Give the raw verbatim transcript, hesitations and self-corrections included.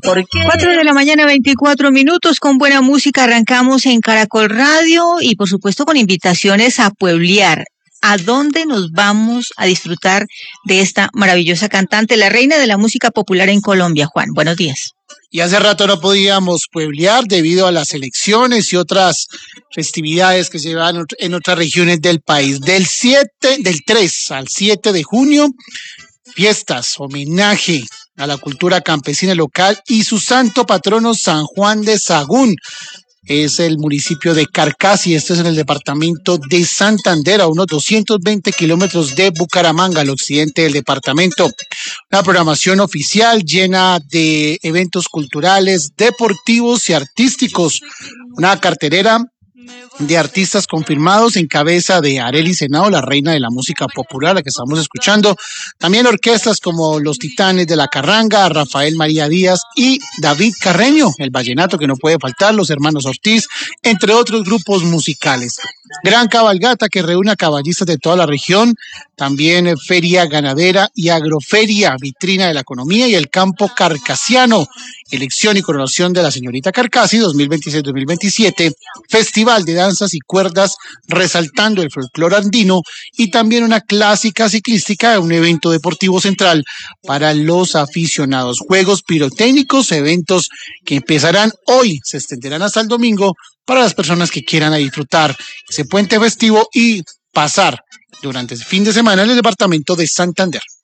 Cuatro de la mañana, veinticuatro minutos, con buena música arrancamos en Caracol Radio y por supuesto con invitaciones a pueblear. ¿A dónde nos vamos a disfrutar de esta maravillosa cantante, la reina de la música popular en Colombia? Juan, buenos días. Y hace rato no podíamos pueblear debido a las elecciones y otras festividades que se llevan en otras regiones del país. Del siete, del tres al siete de junio, fiestas, homenaje a la cultura campesina local y su santo patrono San Juan de Sagún. Es el municipio de Carcasí, esto es en el departamento de Santander, a unos doscientos veinte kilómetros de Bucaramanga, al occidente del departamento. Una programación oficial llena de eventos culturales, deportivos y artísticos. Una cartelera de artistas confirmados en cabeza de Arelis Henao, la reina de la música popular, la que estamos escuchando. También orquestas como los Titanes de la Carranga, Rafael María Díaz y David Carreño, el vallenato que no puede faltar, los hermanos Ortiz, entre otros grupos musicales. Gran cabalgata que reúne a caballistas de toda la región, también feria ganadera y agroferia, vitrina de la economía y el campo carcasiano. Elección y coronación de la señorita Carcasí dos mil veintiséis dos mil veintisiete, festival de danzas y cuerdas resaltando el folclore andino y también una clásica ciclística, un evento deportivo central para los aficionados. Juegos pirotécnicos, eventos que empezarán hoy, se extenderán hasta el domingo para las personas que quieran disfrutar ese puente festivo y pasar durante el fin de semana en el departamento de Santander.